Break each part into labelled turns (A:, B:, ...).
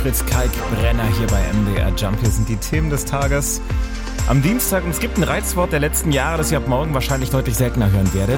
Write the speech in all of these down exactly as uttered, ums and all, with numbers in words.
A: Fritz Kalkbrenner hier bei M D R Jump. Hier sind die Themen des Tages am Dienstag. Und es gibt ein Reizwort der letzten Jahre, das ihr ab morgen wahrscheinlich deutlich seltener hören werdet.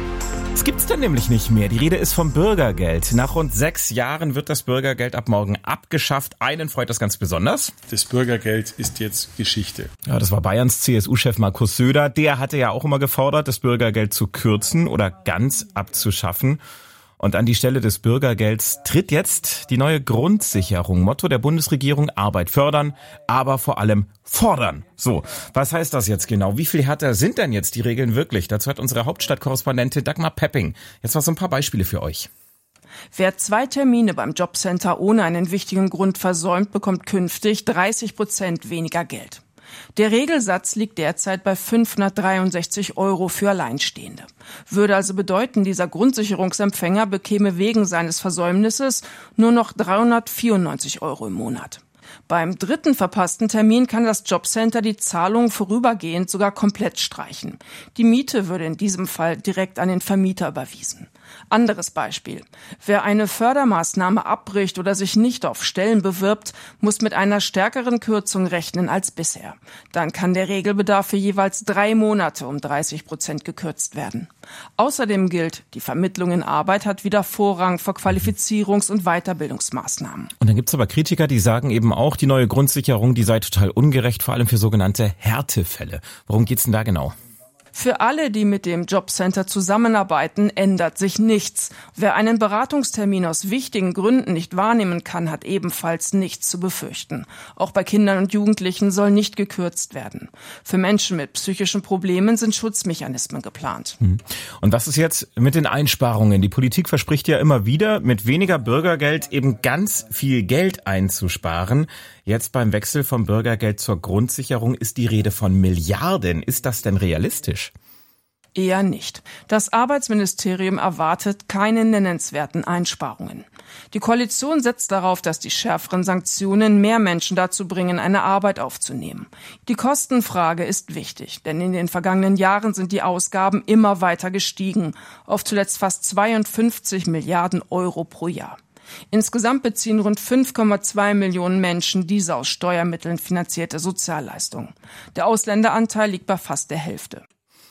A: Es gibt's dann nämlich nicht mehr. Die Rede ist vom Bürgergeld. Nach rund sechs Jahren wird das Bürgergeld ab morgen abgeschafft. Einen freut das ganz besonders.
B: Das Bürgergeld ist jetzt Geschichte.
A: Ja, das war Bayerns C S U-Chef Markus Söder. Der hatte ja auch immer gefordert, das Bürgergeld zu kürzen oder ganz abzuschaffen. Und an die Stelle des Bürgergelds tritt jetzt die neue Grundsicherung. Motto der Bundesregierung: Arbeit fördern, aber vor allem fordern. So, was heißt das jetzt genau? Wie viel härter sind denn jetzt die Regeln wirklich? Dazu hat unsere Hauptstadtkorrespondentin Dagmar Pepping jetzt mal so ein paar Beispiele für euch.
C: Wer zwei Termine beim Jobcenter ohne einen wichtigen Grund versäumt, bekommt künftig dreißig Prozent weniger Geld. Der Regelsatz liegt derzeit bei fünfhundertdreiundsechzig Euro für Alleinstehende. Würde also bedeuten, dieser Grundsicherungsempfänger bekäme wegen seines Versäumnisses nur noch dreihundertvierundneunzig Euro im Monat. Beim dritten verpassten Termin kann das Jobcenter die Zahlung vorübergehend sogar komplett streichen. Die Miete würde in diesem Fall direkt an den Vermieter überwiesen. Anderes Beispiel. Wer eine Fördermaßnahme abbricht oder sich nicht auf Stellen bewirbt, muss mit einer stärkeren Kürzung rechnen als bisher. Dann kann der Regelbedarf für jeweils drei Monate um dreißig Prozent gekürzt werden. Außerdem gilt, die Vermittlung in Arbeit hat wieder Vorrang vor Qualifizierungs- und Weiterbildungsmaßnahmen.
A: Und dann gibt's aber Kritiker, die sagen eben auch, die neue Grundsicherung, die sei total ungerecht, vor allem für sogenannte Härtefälle. Worum geht's denn da genau?
C: Für alle, die mit dem Jobcenter zusammenarbeiten, ändert sich nichts. Wer einen Beratungstermin aus wichtigen Gründen nicht wahrnehmen kann, hat ebenfalls nichts zu befürchten. Auch bei Kindern und Jugendlichen soll nicht gekürzt werden. Für Menschen mit psychischen Problemen sind Schutzmechanismen geplant.
A: Und was ist jetzt mit den Einsparungen? Die Politik verspricht ja immer wieder, mit weniger Bürgergeld eben ganz viel Geld einzusparen. Jetzt beim Wechsel vom Bürgergeld zur Grundsicherung ist die Rede von Milliarden. Ist das denn realistisch?
C: Eher nicht. Das Arbeitsministerium erwartet keine nennenswerten Einsparungen. Die Koalition setzt darauf, dass die schärferen Sanktionen mehr Menschen dazu bringen, eine Arbeit aufzunehmen. Die Kostenfrage ist wichtig, denn in den vergangenen Jahren sind die Ausgaben immer weiter gestiegen, auf zuletzt fast zweiundfünfzig Milliarden Euro pro Jahr. Insgesamt beziehen rund fünf Komma zwei Millionen Menschen diese aus Steuermitteln finanzierte Sozialleistung. Der Ausländeranteil liegt bei fast der Hälfte.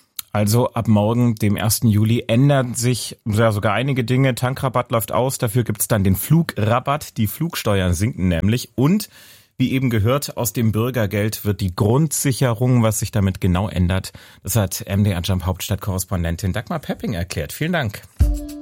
A: Also ab morgen, dem ersten Juli, ändern sich ja sogar einige Dinge. Tankrabatt läuft aus, dafür gibt's dann den Flugrabatt. Die Flugsteuern sinken nämlich. Und wie eben gehört, aus dem Bürgergeld wird die Grundsicherung. Was sich damit genau ändert, das hat M D R Jump Hauptstadtkorrespondentin Dagmar Pepping erklärt. Vielen Dank.